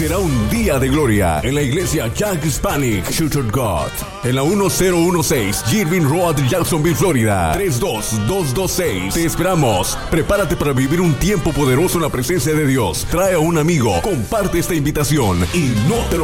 será un día de gloria en la iglesia Jack Hispanic Church of God, en la 1016 Girvin Road, Jacksonville, Florida, 32226. Te esperamos. Prepárate para vivir un tiempo poderoso en la presencia de Dios. Trae a un amigo, comparte esta invitación y no te lo